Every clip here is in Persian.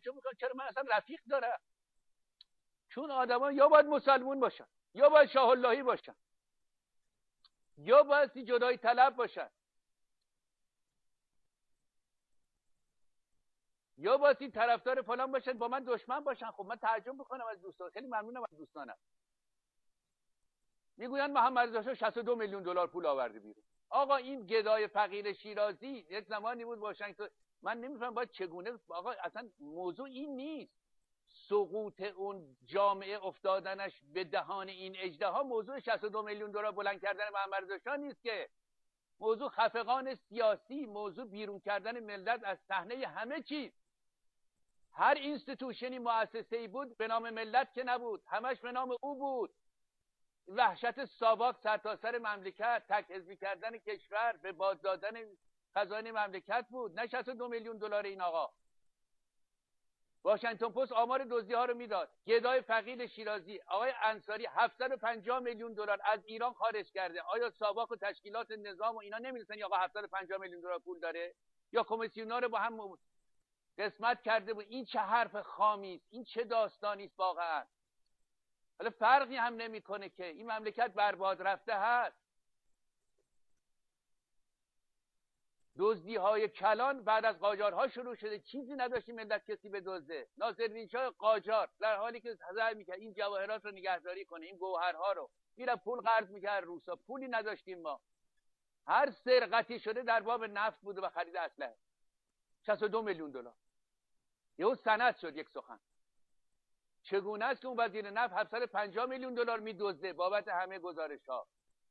تعجب میکنم چرا من اصلا رفیق دارم. چون آدما یا باید مسلمون باشن، یا باید شاه اللهی باشن، یا باید جدایی طلب باشن، یا باید طرفدار فلان باشن با من دشمن باشن. خب من تعجب میکنم از دوستان، خیلی ممنونم از دوستانم. میگوین محمد رضا شاه 62 میلیون دلار پول آورده بیرون. آقا این گدای فقیر شیرازی یک زمانی بود واشنگتن، من نمیفهمم باید چگونه، آقا اصلا موضوع این نیست. سقوط اون جامعه افتادنش به دهان این اژدها موضوع 62 میلیون دلار بلند کردن محمد رضا شاه نیست که. موضوع خفقان سیاسی، موضوع بیرون کردن ملت از صحنه همه چیز. هر اینستیتوشنی مؤسسه‌ای بود به نام ملت که نبود، همش به نام او بود. وحشت ساواک سرتاسر مملکت، تک حزبی کردن کشور، به باز دادن خزانه مملکت بود، نه 62 میلیون دلار این آقا. واشنگتن پست آمار دزدی ها رو میداد. گدای فقیر شیرازی آقای انصاری 750 میلیون دلار از ایران خارج کرده. آیا ساواک و تشکیلات نظام و اینا نمی‌دونن آقا 750 میلیون دلار پول داره؟ یا کمیسیونا رو با هم قسمت کرده بود؟ این چه حرف خامی است، این چه داستانی است واقعا. حالا فرقی هم نمیکنه که این مملکت برباد رفته هست. دزدی های کلان بعد از قاجارها شروع شده، چیزی نداشتیم ملت کسی به دزده. ناصرالدین شاه قاجار در حالی که سعی میکرد این جواهرات رو نگهداری کنه، این گوهرها رو میره پول قرض میکرد روسا، پولی نداشتیم ما. هر سرقتی شده در باب نفت بوده و خرید اسلحه. 62 میلیون دلار یهو سند شد یک سخن. چگونه است که اون وزیر نفت 750 میلیون دلار میدزده بابت همه گزارش‌ها؟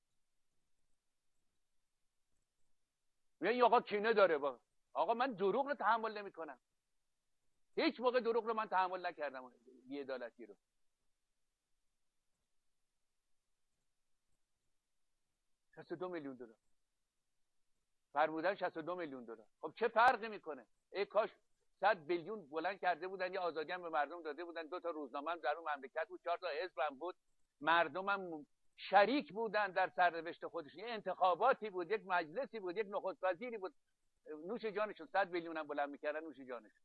این آقا کینه داره با آقا. من دروغ رو تحمل نمی‌کنم. هیچ موقع دروغ رو من تحمل نکردم، بی‌عدالتی رو. 62 میلیون دلار فرمودن، 62 میلیون دلار. خب چه فرقی میکنه؟ ای کاش 100 بیلیون بلند کرده بودن، یه آزادی هم به مردم داده بودن، 2 تا روزنامه هم در اون مملکت بود، 4 تا حزب هم بود، مردم هم شریک بودن در سرنوشت خودشون، یه انتخاباتی بود، یک مجلسی بود، یک نخست وزیری بود، نوش جانشون. 100 بیلیون هم بلند میکردن، نوش جانشون.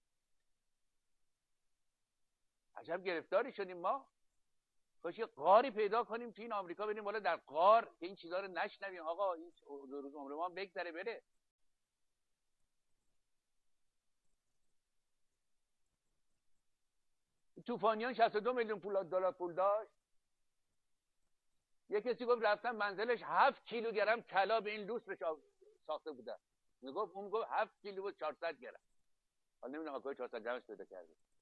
عجب گرفتاری شدیم ما. کاش یه غاری پیدا کنیم تو این آمریکا، بریم بالا در غار که این چیزا رو نشنویم. آقا این روز عمر ما بگذره بره. طوفانیان 62 میلیون دلار پول داشت. یه کسی گفت رفتن منزلش 7 کیلوگرم طلا به این لوس بهش ساخته بودن. اون گفت 7 کیلو و 400 گرم. حالا نمیدونم کجا 400 گرمش پیدا کرده.